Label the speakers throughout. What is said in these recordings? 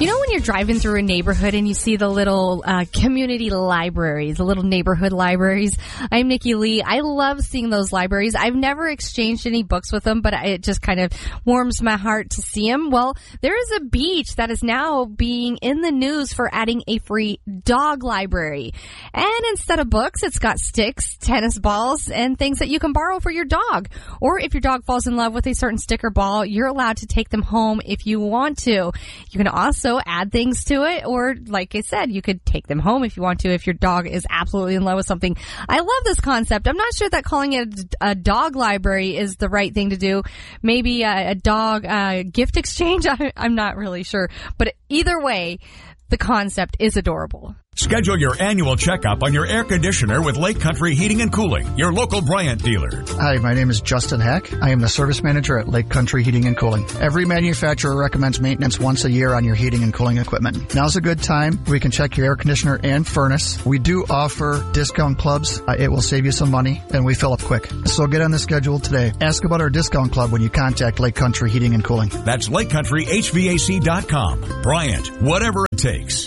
Speaker 1: You know when you're driving through a neighborhood and you see the little community libraries, the little neighborhood libraries? I'm Nikki Lee. I love seeing those libraries. I've never exchanged any books with them, but it just kind of warms my heart to see them. Well, there is a beach that is now being in the news for adding a free dog library. And instead of books, it's got sticks, tennis balls, and things that you can borrow for your dog. Or if your dog falls in love with a certain stick or ball, you're allowed to take them home if you want to. You can also add things to it, or like I said, you could take them home if you want to, if your dog is absolutely in love with something. I love this concept. I'm not sure that calling it a dog library is the right thing to do. Maybe a dog gift exchange. I'm not really sure. But either way, the concept is adorable.
Speaker 2: Schedule your annual checkup on your air conditioner with Lake Country Heating and Cooling, your local Bryant dealer.
Speaker 3: Hi, my name is Justin Heck. I am the service manager at Lake Country Heating and Cooling. Every manufacturer recommends maintenance once a year on your heating and cooling equipment. Now's a good time. We can check your air conditioner and furnace. We do offer discount clubs. It will save you some money, and we fill up quick. So get on the schedule today. Ask about our discount club when you contact Lake Country Heating and Cooling.
Speaker 2: That's LakeCountryHVAC.com. Bryant, whatever it takes.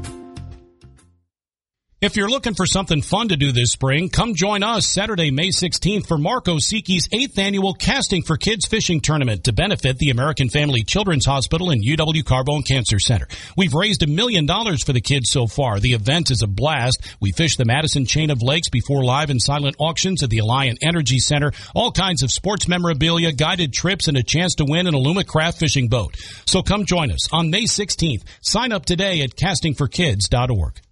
Speaker 4: If you're looking for something fun to do this spring, come join us Saturday, May 16th for Mark Osiki's 8th annual Casting for Kids Fishing Tournament to benefit the American Family Children's Hospital and UW Carbone Cancer Center. We've raised $1 million for the kids so far. The event is a blast. We fish the Madison Chain of Lakes before live and silent auctions at the Alliant Energy Center, all kinds of sports memorabilia, guided trips, and a chance to win an Alumacraft fishing boat. So come join us on May 16th. Sign up today at castingforkids.org.